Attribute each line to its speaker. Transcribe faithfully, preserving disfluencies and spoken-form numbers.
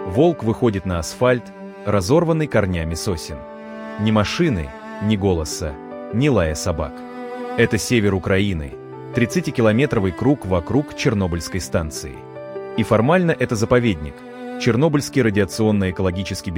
Speaker 1: Волк выходит на асфальт, разорванный корнями сосен. Ни машины, ни голоса, ни лая собак. Это север Украины, тридцатикилометровый круг вокруг Чернобыльской станции. И формально это заповедник, Чернобыльский радиационно-экологический